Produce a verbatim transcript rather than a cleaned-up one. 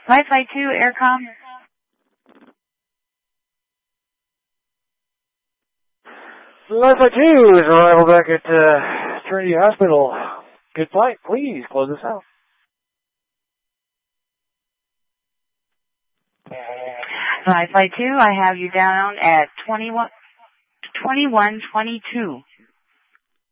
Flight Flight two, Aircom. Flight Flight two is arrival back at uh, Trinity Hospital. Good flight. Please close this out. Flight Flight two, I have you down at twenty-one twenty-two.